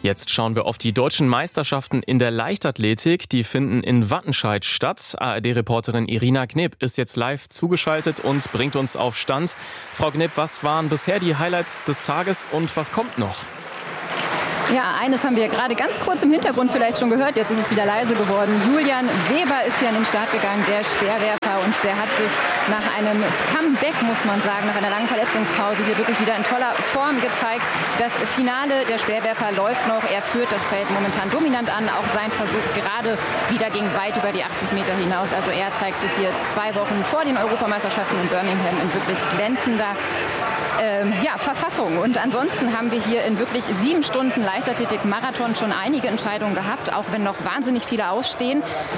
Jetzt schauen wir auf die deutschen Meisterschaften in der Leichtathletik. Die finden in Wattenscheid statt. ARD-Reporterin Irina Knip ist jetzt live zugeschaltet und bringt uns auf Stand. Frau Knip, was waren bisher die Highlights des Tages und was kommt noch? Ja, eines haben wir gerade ganz kurz im Hintergrund vielleicht schon gehört. Jetzt ist es wieder leise geworden. Julian Weber ist hier an den Start gegangen, der Speerwerfer. Und der hat sich nach einem Comeback, muss man sagen, nach einer langen Verletzungspause hier wirklich wieder in toller Form gezeigt. Das Finale der Speerwerfer läuft noch. Er führt das Feld momentan dominant an. Auch sein Versuch gerade wieder ging weit über die 80 Meter hinaus. Also er zeigt sich hier 2 Wochen vor den Europameisterschaften in Birmingham in wirklich glänzender Verfassung. Und ansonsten haben wir hier in wirklich 7 Stunden Leichtathletik-Marathon schon einige Entscheidungen gehabt, auch wenn noch wahnsinnig viele ausstehen.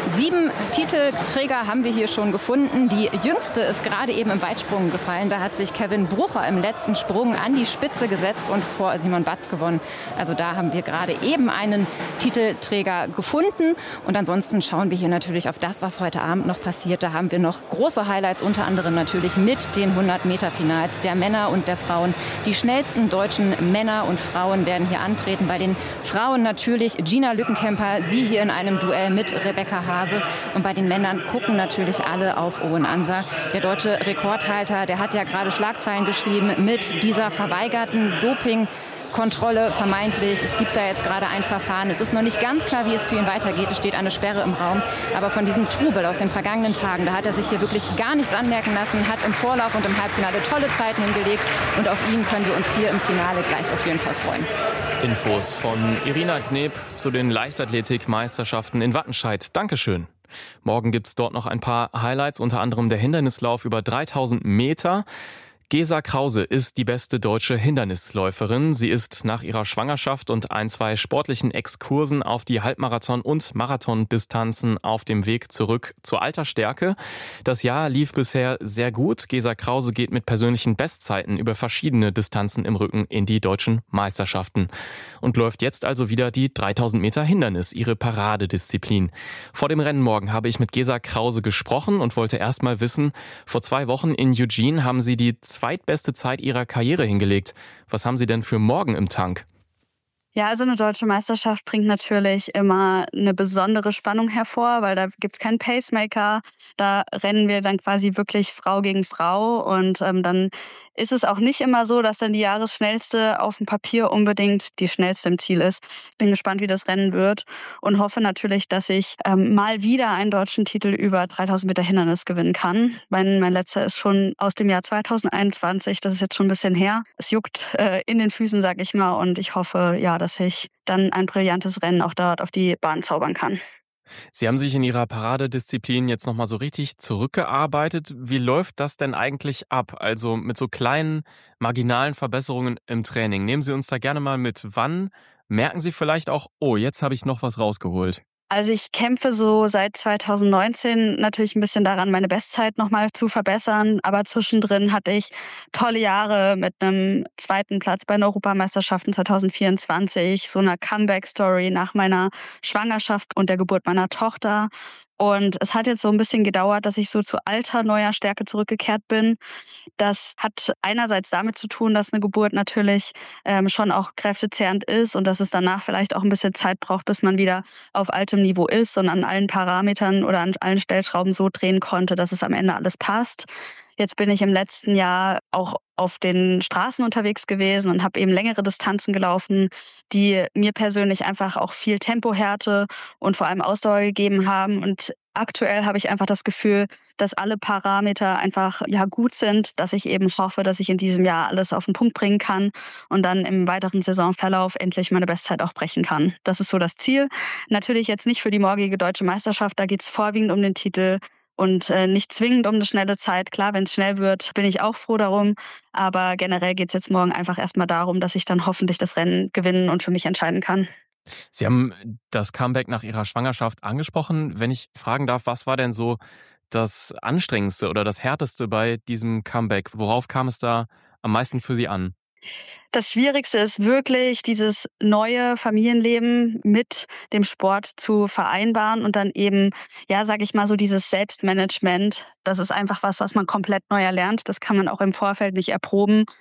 7 Titelträger haben wir hier schon gefunden. Die jüngste ist gerade eben im Weitsprung gefallen. Da hat sich Kevin Brucher im letzten Sprung an die Spitze gesetzt und vor Simon Batz gewonnen. Also da haben wir gerade eben einen Titelträger gefunden. Und ansonsten schauen wir hier natürlich auf das, was heute Abend noch passiert. Da haben wir noch große Highlights, unter anderem natürlich mit den 100-Meter-Finals der Männer und der Frauen. Die schnellsten deutschen Männer und Frauen werden hier antreten. Bei den Frauen natürlich Gina Lückenkämper, sie hier in einem Duell mit Rebecca Hase. Und bei den Männern gucken natürlich alle auf Owen Anser. Der deutsche Rekordhalter, der hat ja gerade Schlagzeilen geschrieben mit dieser verweigerten Dopingkontrolle vermeintlich. Es gibt da jetzt gerade ein Verfahren. Es ist noch nicht ganz klar, wie es für ihn weitergeht. Es steht eine Sperre im Raum. Aber von diesem Trubel aus den vergangenen Tagen, da hat er sich hier wirklich gar nichts anmerken lassen, hat im Vorlauf und im Halbfinale tolle Zeiten hingelegt. Und auf ihn können wir uns hier im Finale gleich auf jeden Fall freuen. Infos von Irina Knep zu den Leichtathletik-Meisterschaften in Wattenscheid. Dankeschön. Morgen gibt's dort noch ein paar Highlights, unter anderem der Hindernislauf über 3000 Meter. Gesa Krause ist die beste deutsche Hindernisläuferin. Sie ist nach ihrer Schwangerschaft und 2 sportlichen Exkursen auf die Halbmarathon- und Marathondistanzen auf dem Weg zurück zur alter Stärke. Das Jahr lief bisher sehr gut. Gesa Krause geht mit persönlichen Bestzeiten über verschiedene Distanzen im Rücken in die deutschen Meisterschaften und läuft jetzt also wieder die 3000 Meter Hindernis, ihre Paradedisziplin. Vor dem Rennen morgen habe ich mit Gesa Krause gesprochen und wollte erst mal wissen, vor 2 Wochen in Eugene haben sie die zweitbeste Zeit ihrer Karriere hingelegt. Was haben Sie denn für morgen im Tank? Ja, also eine deutsche Meisterschaft bringt natürlich immer eine besondere Spannung hervor, weil da gibt's keinen Pacemaker. Da rennen wir dann quasi wirklich Frau gegen Frau. Und dann ist es auch nicht immer so, dass dann die Jahresschnellste auf dem Papier unbedingt die schnellste im Ziel ist. Ich bin gespannt, wie das Rennen wird und hoffe natürlich, dass ich mal wieder einen deutschen Titel über 3000 Meter Hindernis gewinnen kann. Mein letzter ist schon aus dem Jahr 2021. Das ist jetzt schon ein bisschen her. Es juckt in den Füßen, sag ich mal. Und ich hoffe, ja, dass ich dann ein brillantes Rennen auch dort auf die Bahn zaubern kann. Sie haben sich in Ihrer Paradedisziplin jetzt nochmal so richtig zurückgearbeitet. Wie läuft das denn eigentlich ab? Also mit so kleinen, marginalen Verbesserungen im Training. Nehmen Sie uns da gerne mal mit. Wann merken Sie vielleicht auch, oh, jetzt habe ich noch was rausgeholt? Also ich kämpfe so seit 2019 natürlich ein bisschen daran, meine Bestzeit nochmal zu verbessern. Aber zwischendrin hatte ich tolle Jahre mit einem 2. Platz bei den Europameisterschaften 2024, so einer Comeback-Story nach meiner Schwangerschaft und der Geburt meiner Tochter. Und es hat jetzt so ein bisschen gedauert, dass ich so zu alter, neuer Stärke zurückgekehrt bin. Das hat einerseits damit zu tun, dass eine Geburt natürlich schon auch kräftezehrend ist und dass es danach vielleicht auch ein bisschen Zeit braucht, bis man wieder auf altem Niveau ist und an allen Parametern oder an allen Stellschrauben so drehen konnte, dass es am Ende alles passt. Jetzt bin ich im letzten Jahr auch auf den Straßen unterwegs gewesen und habe eben längere Distanzen gelaufen, die mir persönlich einfach auch viel Tempohärte und vor allem Ausdauer gegeben haben. Und aktuell habe ich einfach das Gefühl, dass alle Parameter einfach gut sind, dass ich eben hoffe, dass ich in diesem Jahr alles auf den Punkt bringen kann und dann im weiteren Saisonverlauf endlich meine Bestzeit auch brechen kann. Das ist so das Ziel. Natürlich jetzt nicht für die morgige deutsche Meisterschaft, da geht es vorwiegend um den Titel. Und nicht zwingend um eine schnelle Zeit. Klar, wenn es schnell wird, bin ich auch froh darum. Aber generell geht es jetzt morgen einfach erstmal darum, dass ich dann hoffentlich das Rennen gewinnen und für mich entscheiden kann. Sie haben das Comeback nach Ihrer Schwangerschaft angesprochen. Wenn ich fragen darf, was war denn so das Anstrengendste oder das Härteste bei diesem Comeback? Worauf kam es da am meisten für Sie an? Das Schwierigste ist wirklich, dieses neue Familienleben mit dem Sport zu vereinbaren und dann eben, sage ich mal so, dieses Selbstmanagement. Das ist einfach was man komplett neu erlernt. Das kann man auch im Vorfeld nicht erproben.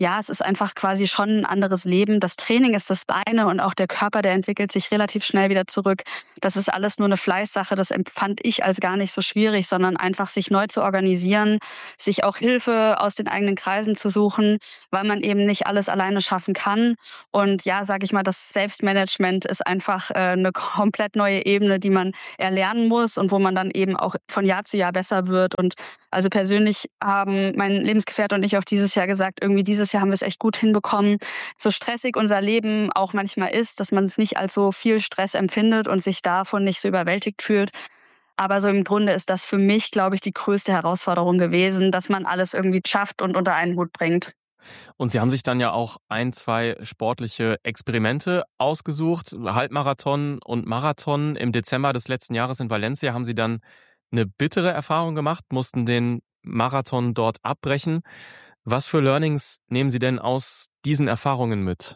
ja, es ist einfach quasi schon ein anderes Leben. Das Training ist das eine und auch der Körper, der entwickelt sich relativ schnell wieder zurück. Das ist alles nur eine Fleißsache. Das empfand ich als gar nicht so schwierig, sondern einfach sich neu zu organisieren, sich auch Hilfe aus den eigenen Kreisen zu suchen, weil man eben nicht alles alleine schaffen kann. Und ja, sage ich mal, das Selbstmanagement ist einfach 'ne komplett neue Ebene, die man erlernen muss und wo man dann eben auch von Jahr zu Jahr besser wird. Und also persönlich haben mein Lebensgefährte und ich auch dieses Jahr gesagt, irgendwie dieses Jahr haben wir es echt gut hinbekommen. So stressig unser Leben auch manchmal ist, dass man es nicht als so viel Stress empfindet und sich davon nicht so überwältigt fühlt. Aber so im Grunde ist das für mich, glaube ich, die größte Herausforderung gewesen, dass man alles irgendwie schafft und unter einen Hut bringt. Und Sie haben sich dann ja auch 2 sportliche Experimente ausgesucht, Halbmarathon und Marathon. Im Dezember des letzten Jahres in Valencia haben Sie dann eine bittere Erfahrung gemacht, mussten den Marathon dort abbrechen. Was für Learnings nehmen Sie denn aus diesen Erfahrungen mit?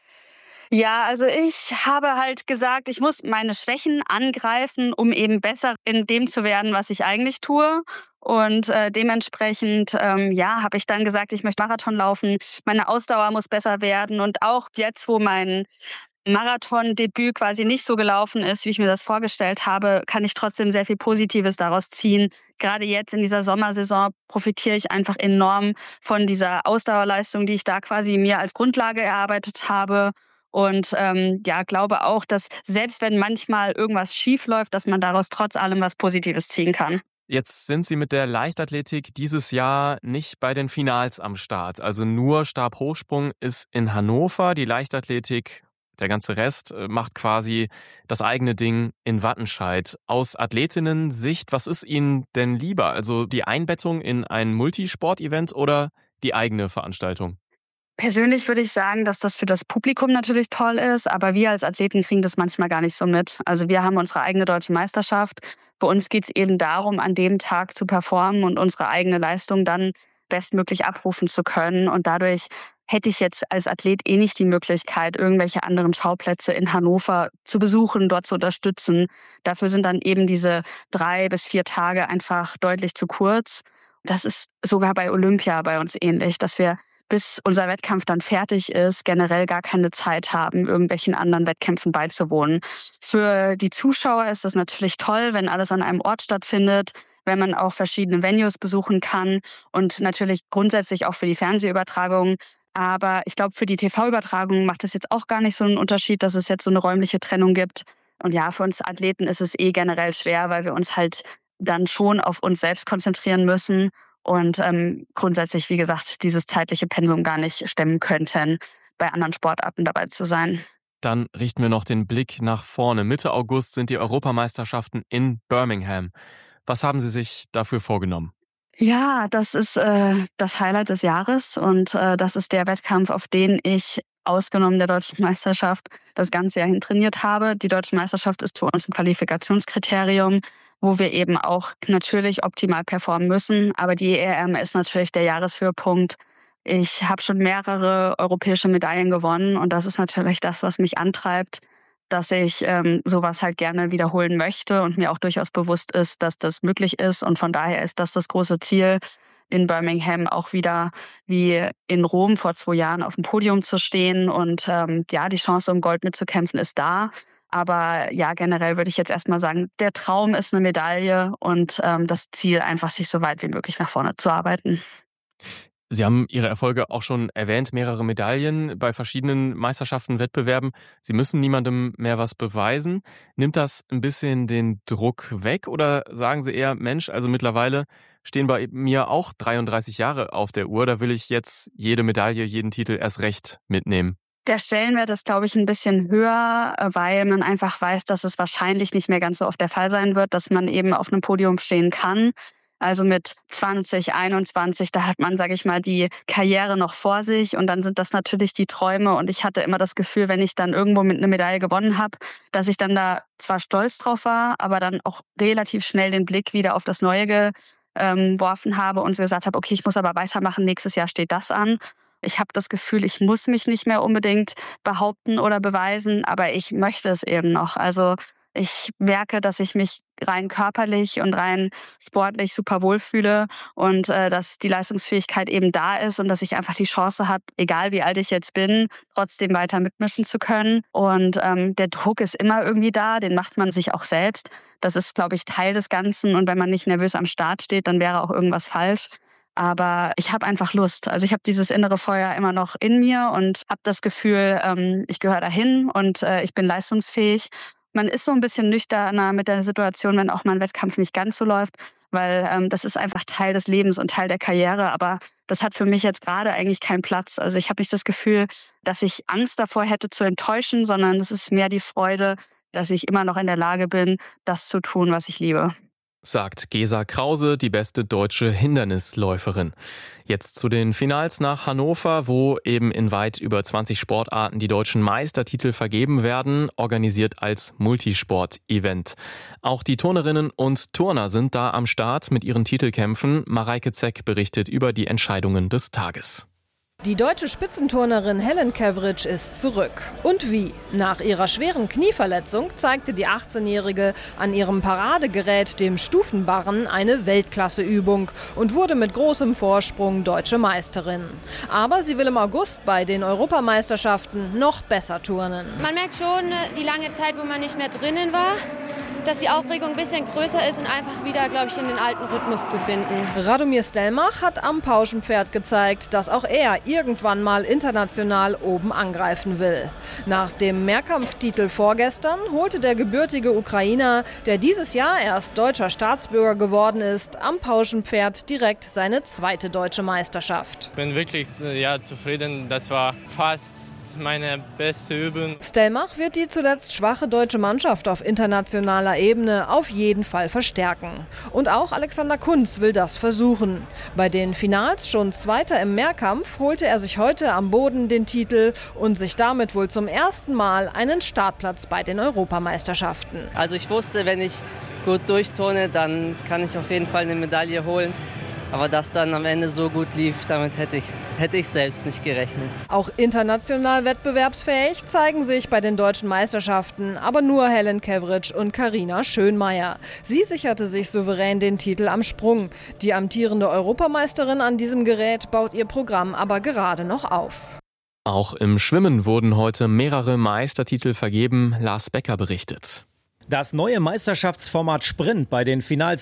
Ja, also ich habe halt gesagt, ich muss meine Schwächen angreifen, um eben besser in dem zu werden, was ich eigentlich tue. Und dementsprechend, ja, habe ich dann gesagt, ich möchte Marathon laufen. Meine Ausdauer muss besser werden. Und auch jetzt, wo mein Marathondebüt quasi nicht so gelaufen ist, wie ich mir das vorgestellt habe, kann ich trotzdem sehr viel Positives daraus ziehen. Gerade jetzt in dieser Sommersaison profitiere ich einfach enorm von dieser Ausdauerleistung, die ich da quasi mir als Grundlage erarbeitet habe. Und ja, glaube auch, dass selbst wenn manchmal irgendwas schief läuft, dass man daraus trotz allem was Positives ziehen kann. Jetzt sind Sie mit der Leichtathletik dieses Jahr nicht bei den Finals am Start. Also nur Stabhochsprung ist in Hannover. Die Leichtathletik, der ganze Rest, macht quasi das eigene Ding in Wattenscheid. Aus Athletinnen-Sicht, was ist Ihnen denn lieber? Also die Einbettung in ein Multisport-Event oder die eigene Veranstaltung? Persönlich würde ich sagen, dass das für das Publikum natürlich toll ist, aber wir als Athleten kriegen das manchmal gar nicht so mit. Also wir haben unsere eigene deutsche Meisterschaft. Für uns geht es eben darum, an dem Tag zu performen und unsere eigene Leistung dann bestmöglich abrufen zu können. Und dadurch hätte ich jetzt als Athlet nicht die Möglichkeit, irgendwelche anderen Schauplätze in Hannover zu besuchen, dort zu unterstützen. Dafür sind dann eben diese 3 bis 4 Tage einfach deutlich zu kurz. Das ist sogar bei Olympia bei uns ähnlich, dass wir bis unser Wettkampf dann fertig ist, generell gar keine Zeit haben, irgendwelchen anderen Wettkämpfen beizuwohnen. Für die Zuschauer ist das natürlich toll, wenn alles an einem Ort stattfindet, wenn man auch verschiedene Venues besuchen kann und natürlich grundsätzlich auch für die Fernsehübertragung. Aber ich glaube, für die TV-Übertragung macht es jetzt auch gar nicht so einen Unterschied, dass es jetzt so eine räumliche Trennung gibt. Und ja, für uns Athleten ist es generell schwer, weil wir uns halt dann schon auf uns selbst konzentrieren müssen und grundsätzlich, wie gesagt, dieses zeitliche Pensum gar nicht stemmen könnten, bei anderen Sportarten dabei zu sein. Dann richten wir noch den Blick nach vorne. Mitte August sind die Europameisterschaften in Birmingham. Was haben Sie sich dafür vorgenommen? Ja, das ist das Highlight des Jahres und das ist der Wettkampf, auf den ich ausgenommen der deutschen Meisterschaft das ganze Jahr hin trainiert habe. Die deutsche Meisterschaft ist für uns ein Qualifikationskriterium, wo wir eben auch natürlich optimal performen müssen. Aber die EM ist natürlich der Jahreshöhepunkt. Ich habe schon mehrere europäische Medaillen gewonnen und das ist natürlich das, was mich antreibt, dass ich sowas halt gerne wiederholen möchte und mir auch durchaus bewusst ist, dass das möglich ist. Und von daher ist das große Ziel, in Birmingham auch wieder wie in Rom vor 2 Jahren auf dem Podium zu stehen. Und ja, die Chance, um Gold mitzukämpfen, ist da. Aber ja, generell würde ich jetzt erstmal sagen, der Traum ist eine Medaille und das Ziel einfach, sich so weit wie möglich nach vorne zu arbeiten. Sie haben Ihre Erfolge auch schon erwähnt, mehrere Medaillen bei verschiedenen Meisterschaften, Wettbewerben. Sie müssen niemandem mehr was beweisen. Nimmt das ein bisschen den Druck weg oder sagen Sie eher, Mensch, also mittlerweile stehen bei mir auch 33 Jahre auf der Uhr, da will ich jetzt jede Medaille, jeden Titel erst recht mitnehmen? Der Stellenwert ist, glaube ich, ein bisschen höher, weil man einfach weiß, dass es wahrscheinlich nicht mehr ganz so oft der Fall sein wird, dass man eben auf einem Podium stehen kann. Also mit 20, 21, da hat man, sage ich mal, die Karriere noch vor sich und dann sind das natürlich die Träume. Und ich hatte immer das Gefühl, wenn ich dann irgendwo mit einer Medaille gewonnen habe, dass ich dann da zwar stolz drauf war, aber dann auch relativ schnell den Blick wieder auf das Neue geworfen habe und so gesagt habe, okay, ich muss aber weitermachen, nächstes Jahr steht das an. Ich habe das Gefühl, ich muss mich nicht mehr unbedingt behaupten oder beweisen, aber ich möchte es eben noch. Also Ich merke, dass ich mich rein körperlich und rein sportlich super wohlfühle und dass die Leistungsfähigkeit eben da ist und dass ich einfach die Chance habe, egal wie alt ich jetzt bin, trotzdem weiter mitmischen zu können. Und der Druck ist immer irgendwie da, den macht man sich auch selbst. Das ist, glaube ich, Teil des Ganzen. Und wenn man nicht nervös am Start steht, dann wäre auch irgendwas falsch. Aber ich habe einfach Lust. Also ich habe dieses innere Feuer immer noch in mir und habe das Gefühl, ich gehöre dahin und ich bin leistungsfähig. Man ist so ein bisschen nüchterner mit der Situation, wenn auch mal ein Wettkampf nicht ganz so läuft, weil das ist einfach Teil des Lebens und Teil der Karriere. Aber das hat für mich jetzt gerade eigentlich keinen Platz. Also ich habe nicht das Gefühl, dass ich Angst davor hätte zu enttäuschen, sondern es ist mehr die Freude, dass ich immer noch in der Lage bin, das zu tun, was ich liebe. Sagt Gesa Krause, die beste deutsche Hindernisläuferin. Jetzt zu den Finals nach Hannover, wo eben in weit über 20 Sportarten die deutschen Meistertitel vergeben werden, organisiert als Multisport-Event. Auch die Turnerinnen und Turner sind da am Start mit ihren Titelkämpfen. Mareike Zeck berichtet über die Entscheidungen des Tages. Die deutsche Spitzenturnerin Helen Cavridge ist zurück. Und wie? Nach ihrer schweren Knieverletzung zeigte die 18-Jährige an ihrem Paradegerät, dem Stufenbarren, eine Weltklasseübung und wurde mit großem Vorsprung deutsche Meisterin. Aber sie will im August bei den Europameisterschaften noch besser turnen. Man merkt schon die lange Zeit, wo man nicht mehr drinnen war, dass die Aufregung ein bisschen größer ist und einfach wieder, glaube ich, in den alten Rhythmus zu finden. Radomir Stelmach hat am Pauschenpferd gezeigt, dass auch er irgendwann mal international oben angreifen will. Nach dem Mehrkampftitel vorgestern holte der gebürtige Ukrainer, der dieses Jahr erst deutscher Staatsbürger geworden ist, am Pauschenpferd direkt seine zweite deutsche Meisterschaft. Ich bin wirklich zufrieden. Das war fast meine beste Übung. Stelmach wird die zuletzt schwache deutsche Mannschaft auf internationaler Ebene auf jeden Fall verstärken. Und auch Alexander Kunz will das versuchen. Bei den Finals, schon Zweiter im Mehrkampf, holte er sich heute am Boden den Titel und sich damit wohl zum ersten Mal einen Startplatz bei den Europameisterschaften. Also ich wusste, wenn ich gut durchturne, dann kann ich auf jeden Fall eine Medaille holen. Aber dass dann am Ende so gut lief, damit hätte ich selbst nicht gerechnet. Auch international wettbewerbsfähig zeigen sich bei den deutschen Meisterschaften aber nur Helen Cavridge und Carina Schönmeier. Sie sicherte sich souverän den Titel am Sprung. Die amtierende Europameisterin an diesem Gerät baut ihr Programm aber gerade noch auf. Auch im Schwimmen wurden heute mehrere Meistertitel vergeben. Lars Becker berichtet. Das neue Meisterschaftsformat Sprint bei den Finals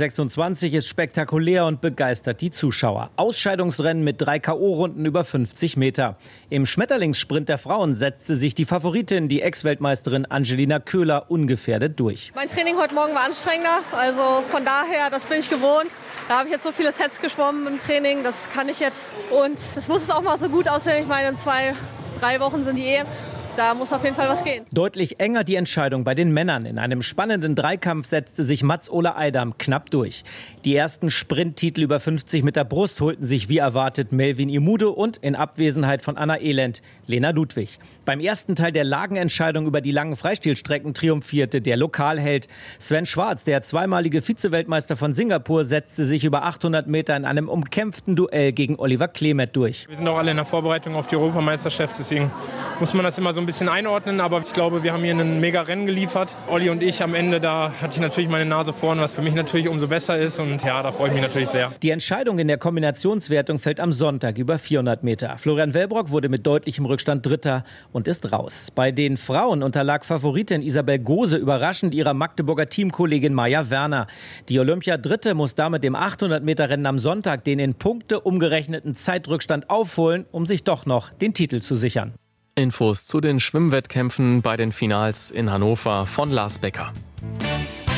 2026 ist spektakulär und begeistert die Zuschauer. Ausscheidungsrennen mit 3 K.O.-Runden über 50 Meter. Im Schmetterlingssprint der Frauen setzte sich die Favoritin, die Ex-Weltmeisterin Angelina Köhler, ungefährdet durch. Mein Training heute Morgen war anstrengender, also von daher, das bin ich gewohnt. Da habe ich jetzt so viele Sets geschwommen im Training, das kann ich jetzt. Und es muss es auch mal so gut aussehen. Ich meine, in 2-3 Wochen sind die EM. Da muss auf jeden Fall was gehen. Deutlich enger die Entscheidung bei den Männern. In einem spannenden Dreikampf setzte sich Mats-Ola Eidam knapp durch. Die ersten Sprinttitel über 50 mit der Brust holten sich wie erwartet Melvin Imudo und in Abwesenheit von Anna Elend Lena Ludwig. Beim ersten Teil der Lagenentscheidung über die langen Freistilstrecken triumphierte der Lokalheld. Sven Schwarz, der zweimalige Vize-Weltmeister von Singapur, setzte sich über 800 Meter in einem umkämpften Duell gegen Oliver Klemet durch. Wir sind auch alle in der Vorbereitung auf die Europameisterschaft, deswegen muss man das immer so ein bisschen einordnen, aber ich glaube, wir haben hier ein mega Rennen geliefert. Olli und ich am Ende, da hatte ich natürlich meine Nase vorne, was für mich natürlich umso besser ist und ja, da freue ich mich natürlich sehr. Die Entscheidung in der Kombinationswertung fällt am Sonntag über 400 Meter. Florian Wellbrock wurde mit deutlichem Rückstand Dritter und ist raus. Bei den Frauen unterlag Favoritin Isabel Gose überraschend ihrer Magdeburger Teamkollegin Maja Werner. Die Olympia-Dritte muss damit im 800-Meter-Rennen am Sonntag den in Punkte umgerechneten Zeitrückstand aufholen, um sich doch noch den Titel zu sichern. Infos zu den Schwimmwettkämpfen bei den Finals in Hannover von Lars Becker.